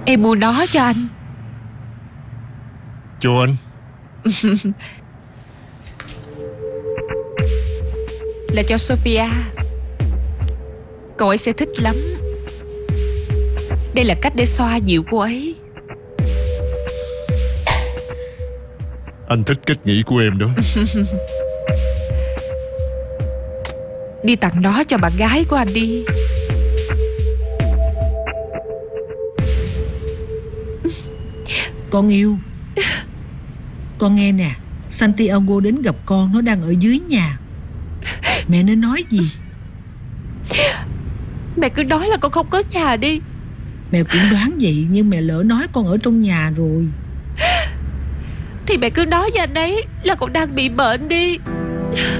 Em mua nó cho anh. Cho anh. Là cho Sophia. Cậu ấy sẽ thích lắm. Đây là cách để xoa dịu cô ấy. Anh thích cách nghĩ của em đó. Đi tặng nó cho bạn gái của anh đi. Con yêu, con nghe nè, Santiago đến gặp con, nó đang ở dưới nhà. Mẹ nên nói gì? Mẹ cứ nói là con không có nhà đi. Mẹ cũng đoán vậy, nhưng mẹ lỡ nói con ở trong nhà rồi. Thì mẹ cứ nói với anh ấy là con đang bị bệnh đi.